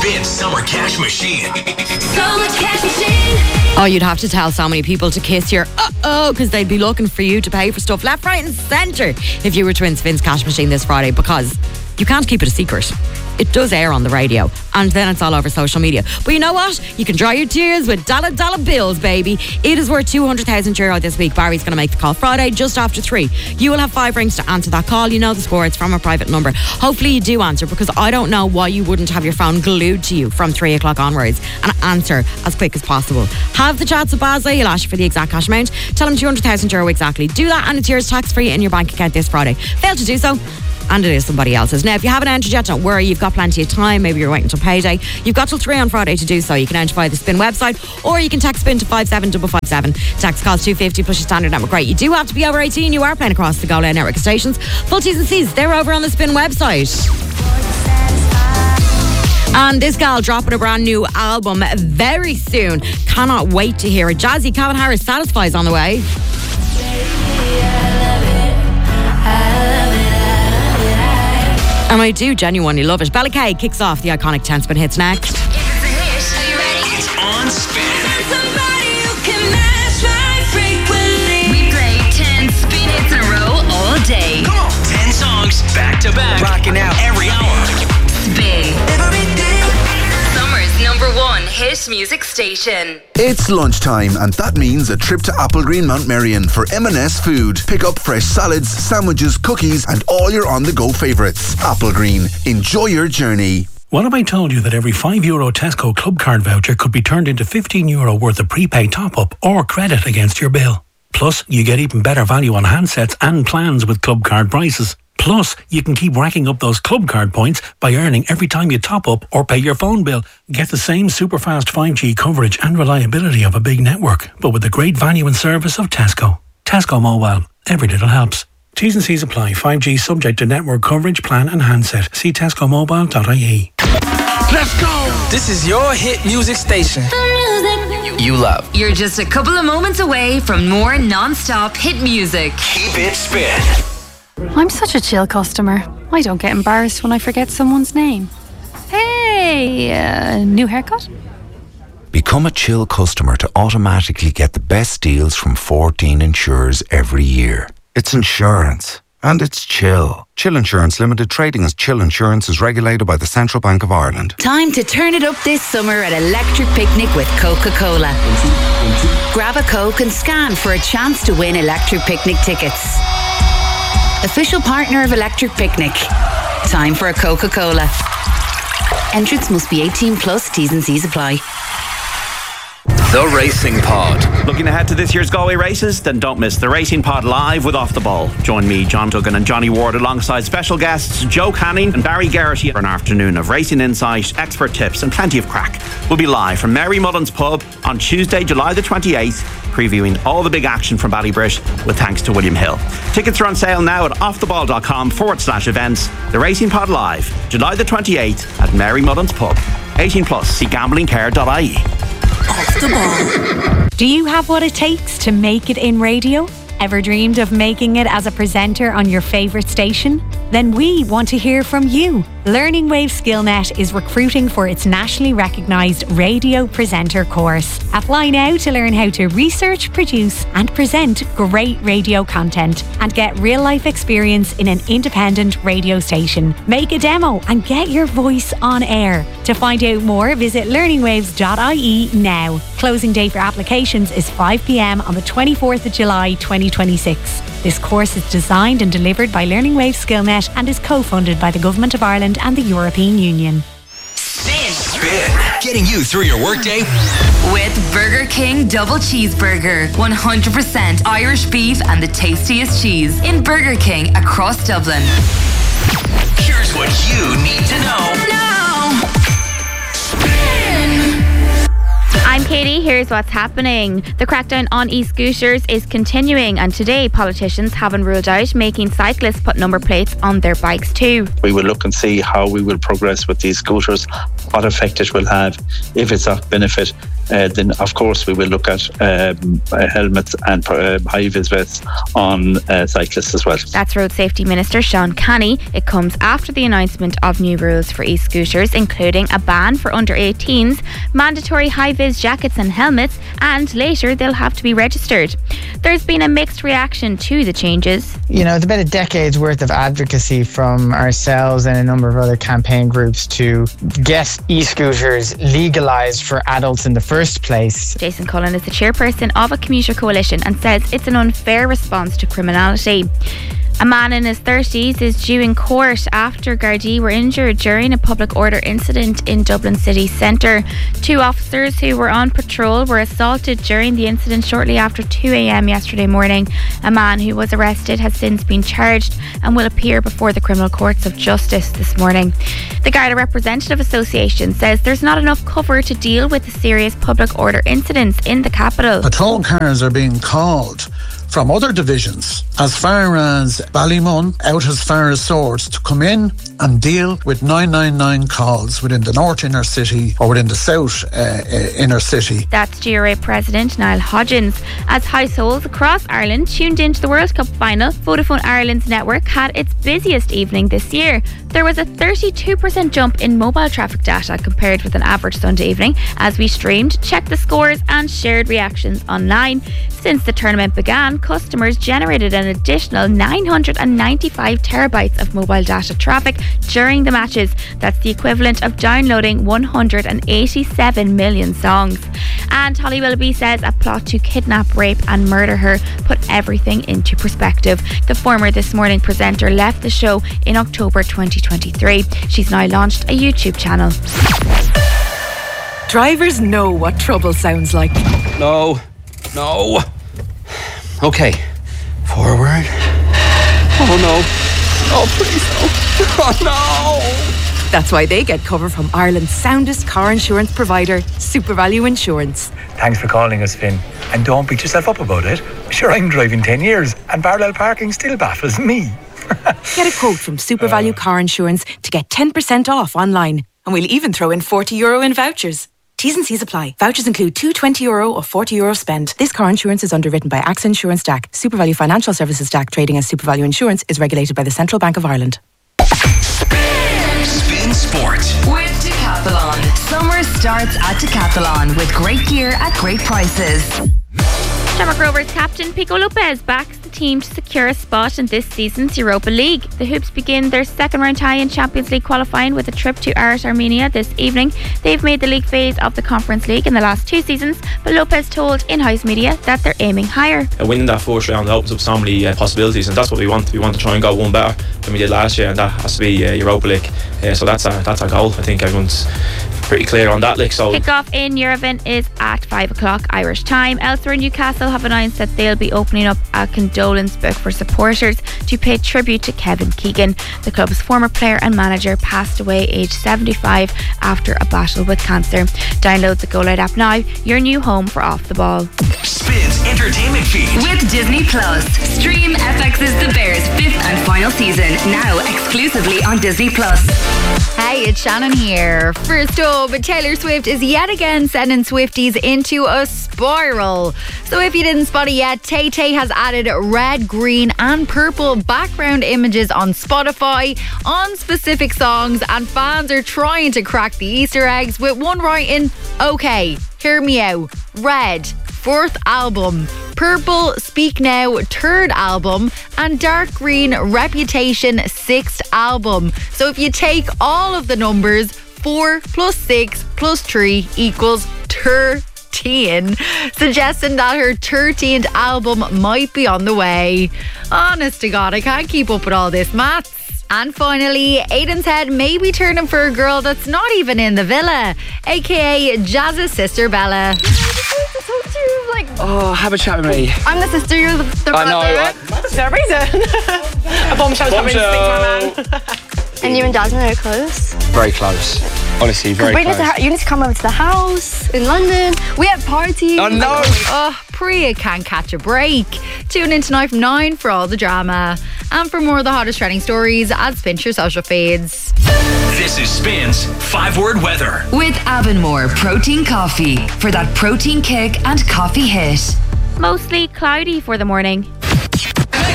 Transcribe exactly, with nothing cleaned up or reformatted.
Spin Summer Cash Machine. Summer Cash Machine. Oh, you'd have to tell so many people to kiss your uh-oh, because they'd be looking for you to pay for stuff left, right and centre if you were to win Spin's Cash Machine this Friday, because you can't keep it a secret. It does air on the radio, and then it's all over social media. But you know what? You can dry your tears with dollar dollar bills, baby. It is worth two hundred thousand euro this week. Barry's going to make the call Friday just after three. You will have five rings to answer that call. You know the score. It's from a private number. Hopefully you do answer, because I don't know why you wouldn't have your phone glued to you from three o'clock onwards and answer as quick as possible. Have the chats with Basel. You'll ask for the exact cash amount. Tell them two hundred thousand euro exactly. Do that, and it's yours tax-free in your bank account this Friday. Fail to do so, and it is somebody else's. Now, if you haven't entered yet, don't worry. You've got plenty of time. Maybe you're waiting until payday. You've got till three on Friday to do so. You can enter via the Spin website, or you can text Spin to five seven five five seven. Text costs two fifty plus your standard network rate. You do have to be over eighteen. You are playing across the Go Loud network of stations. Full T's and C's, they're over on the Spin website. And this gal dropping a brand new album very soon. Cannot wait to hear it. Jazzy, Calvin Harris, Satisfies on the way. And I do genuinely love it. Bella Kay kicks off the iconic ten Spin Hits next. It's on Spin. Somebody who can match my frequency. We play ten Spin Hits in a row all day. Come on. ten songs back to back. Rocking out every hour. Spin. Summer's number one hit music station. It's lunchtime, and that means a trip to Applegreen Mount Merion for M and S Food. Pick up fresh salads, sandwiches, cookies, and all your on-the-go favourites. Applegreen. Enjoy your journey. What if I told you that every five euro Tesco Club Card voucher could be turned into fifteen euro worth of prepaid top-up or credit against your bill? Plus, you get even better value on handsets and plans with Club Card prices. Plus, you can keep racking up those Club Card points by earning every time you top up or pay your phone bill. Get the same super fast five G coverage and reliability of a big network, but with the great value and service of Tesco. Tesco Mobile. Every little helps. T's and C's apply. five G subject to network coverage, plan and handset. See tesco mobile dot I E. Let's go! This is your hit music station. You, you love. You're just a couple of moments away from more non-stop hit music. Keep it Spin. I'm such a chill customer. I don't get embarrassed when I forget someone's name. Hey, uh, new haircut? Become a chill customer to automatically get the best deals from fourteen insurers every year. It's insurance. And it's Chill. Chill Insurance Limited, trading as Chill Insurance, is regulated by the Central Bank of Ireland. Time to turn it up this summer at Electric Picnic with Coca-Cola. Grab a Coke and scan for a chance to win Electric Picnic tickets. Official partner of Electric Picnic. Time for a Coca-Cola. Entrance must be eighteen plus, T's and C's apply. The Racing Pod. Looking ahead to this year's Galway races? Then don't miss the Racing Pod live with Off the Ball. Join me, John Duggan and Johnny Ward alongside special guests Joe Canning and Barry Garrity for an afternoon of racing insight, expert tips and plenty of crack. We'll be live from Mary Mullen's Pub on Tuesday, July the twenty-eighth, previewing all the big action from Ballybrit with thanks to William Hill. Tickets are on sale now at offtheball.com forward slash events. The Racing Pod live, July the twenty-eighth at Mary Mullen's Pub. eighteen plus, see gambling care dot I E. Off the ball. Do you have what it takes to make it in radio? Ever dreamed of making it as a presenter on your favourite station? Then we want to hear from you. Learning Wave SkillNet is recruiting for its nationally recognised radio presenter course. Apply now to learn how to research, produce and present great radio content and get real-life experience in an independent radio station. Make a demo and get your voice on air. To find out more, visit learning waves dot I E now. Closing date for applications is five p.m. on the twenty-fourth of July twenty twenty-six. This course is designed and delivered by Learning Wave SkillNet and is co-funded by the Government of Ireland and the European Union. Spin. Spin. Getting you through your workday with Burger King Double Cheeseburger. one hundred percent Irish beef and the tastiest cheese in Burger King across Dublin. Here's what you need to know. Now. Spin. I'm Katie, here's what's happening. The crackdown on e-scooters is continuing, and today politicians haven't ruled out making cyclists put number plates on their bikes too. We will look and see how we will progress with these scooters, what effect it will have, if it's of benefit uh, then of course we will look at um, uh, helmets and uh, high-vis vests on uh, cyclists as well. That's Road Safety Minister Sean Canny. It comes after the announcement of new rules for e-scooters, including a ban for under eighteens, mandatory high-vis jackets and helmets, and later they'll have to be registered. There's been a mixed reaction to the changes. You know, it's about a decade's worth of advocacy from ourselves and a number of other campaign groups to get e-scooters legalised for adults in the first place. Jason Cullen is the chairperson of a commuter coalition and says it's an unfair response to criminality. A man in his thirties is due in court after Gardaí were injured during a public order incident in Dublin city centre. Two officers who were on patrol were assaulted during the incident shortly after two a.m. yesterday morning. A man who was arrested has since been charged and will appear before the criminal courts of justice this morning. The Garda Representative Association says there's not enough cover to deal with the serious public order incidents in the capital. Patrol cars are being called from other divisions as far as Ballymun, out as far as Swords, to come in and deal with nine nine nine calls within the North Inner City or within the South uh, uh, Inner City. That's G R A President Niall Hodgins. As households across Ireland tuned into the World Cup final, Vodafone Ireland's network had its busiest evening this year. There was a thirty-two percent jump in mobile traffic data compared with an average Sunday evening as we streamed, checked the scores and shared reactions online. Since the tournament began, customers generated an additional nine hundred ninety-five terabytes of mobile data traffic during the matches. That's the equivalent of downloading one hundred eighty-seven million songs. And Holly Willoughby says a plot to kidnap, rape and murder her put everything into perspective. The former This Morning presenter left the show in October twenty twenty-three. She's now launched a YouTube channel. Drivers know what trouble sounds like. No, no. Okay, forward. Oh no. Oh please no. Oh no. That's why they get cover from Ireland's soundest car insurance provider, SuperValue Insurance. Thanks for calling us, Finn. And don't beat yourself up about it. Sure, I'm driving ten years and parallel parking still baffles me. Get a quote from SuperValue uh, Car Insurance to get ten percent off online. And we'll even throw in forty euro in vouchers. T's and C's apply. Vouchers include two twenty euro or forty euro spend. This car insurance is underwritten by A X A Insurance D A C. SuperValue Financial Services D A C, trading as SuperValue Insurance, is regulated by the Central Bank of Ireland. Spin Sport with Decathlon. Summer starts at Decathlon with great gear at great prices. Shamrock Rovers captain Pico Lopez backs the team to secure a spot in this season's Europa League. The Hoops begin their second round tie in Champions League qualifying with a trip to Arat Armenia this evening. They've made the league phase of the Conference League in the last two seasons, but Lopez told in-house media that they're aiming higher. Uh, winning that fourth round opens up so many uh, possibilities, and that's what we want. We want to try and go one better than we did last year, and that has to be uh, Europa League. Uh, so that's our, that's our goal. I think everyone's pretty clear on that. Like, so kick-off in Yerevan is at five o'clock Irish time. Elsewhere, Newcastle have announced that they'll be opening up a condolence book for supporters to pay tribute to Kevin Keegan. The club's former player and manager passed away aged seventy-five after a battle with cancer. Download the Go Loud app now, your new home for Off the Ball. Spins Entertainment Feed with Disney Plus. Stream F X's The Bears fifth and final season now exclusively on Disney Plus. Hey, it's Shannon here. First up, Taylor Swift is yet again sending Swifties into a spiral. So if you didn't spot it yet, Tay Tay has added red, green and purple background images on Spotify on specific songs, and fans are trying to crack the Easter eggs with one writing, okay, hear me out, red, fourth album, purple, Speak Now, third album, and dark green, Reputation, sixth album. So if you take all of the numbers, four plus six plus three equals thirteen, suggesting that her thirteenth album might be on the way. Honest to God, I can't keep up with all this maths. And finally, Aidan's head may be turning for a girl that's not even in the villa, aka Jazz's sister Bella. Like, oh, have a chat with me. I'm the sister, you're the, the brother. I know. I, Is there a reason? A bombshell's coming to speak to my man. And you and Jasmine are close? Very close. Honestly, very we close. Need to, you need to come over to the house in London. We have parties. Oh no! Oh, Priya can't catch a break. Tune in tonight from nine for all the drama. And for more of the hottest trending stories, add Spin to your social feeds. This is Spins Five Word Weather. With Avonmore Protein Coffee for that protein kick and coffee hit. Mostly cloudy for the morning.